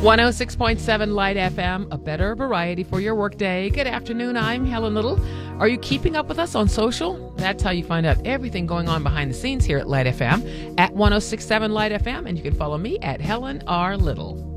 106.7 Light FM, a better variety for your workday. Good afternoon, I'm Helen Little. Are you keeping up with us on social? That's how you find out everything going on behind the scenes here at Light FM, at 106.7 Light FM, and you can follow me at Helen R. Little.